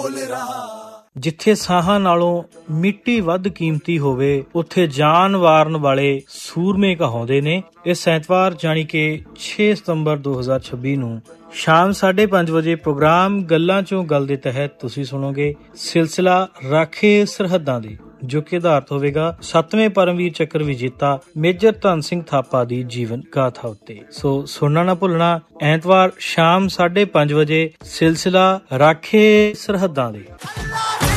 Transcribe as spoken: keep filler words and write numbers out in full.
बोल रहा। ਜਿੱਥੇ ਸਾਹਾਂ ਨਾਲੋਂ ਮਿੱਟੀ ਵੱਧ ਕੀਮਤੀ ਹੋਵੇ ਉੱਥੇ ਜਾਨ ਵਾਰਨ ਵਾਲੇ ਸੂਰਮੇ ਕਹਾਉਂਦੇ ਨੇ। ਇਸ ਐਤਵਾਰ ਜਾਣੀ ਕਿ ਛੇ ਸਤੰਬਰ ਦੋ ਹਜ਼ਾਰ ਛੱਬੀ ਨੂੰ ਸ਼ਾਮ ਸਾਢੇ ਪੰਜ ਵਜੇ ਪ੍ਰੋਗਰਾਮ ਗੱਲਾਂ ਚੋਂ ਗੱਲ ਦੇ ਤਹਿਤ ਤੁਸੀਂ ਸੁਣੋਗੇ ਸਿਲਸਿਲਾ ਰਾਖੇ ਸਰਹੱਦਾਂ ਦੀ, ਜੋ ਕਿ ਆਧਾਰਿਤ ਹੋਵੇਗਾ ਸੱਤਵੇਂ ਪਰਮਵੀਰ ਚੱਕਰ ਵਿਜੇਤਾ ਮੇਜਰ ਧਨ ਸਿੰਘ ਥਾਪਾ ਦੀ ਜੀਵਨ ਗਾਥਾ ਉੱਤੇ। ਸੋ ਸੁਣਨਾ ਨਾ ਭੁੱਲਣਾ, ਐਤਵਾਰ ਸ਼ਾਮ ਸਾਢੇ ਪੰਜ ਵਜੇ ਸਿਲਸਿਲਾ ਰਾਖੇ ਸਰਹੱਦਾਂ ਦੀ।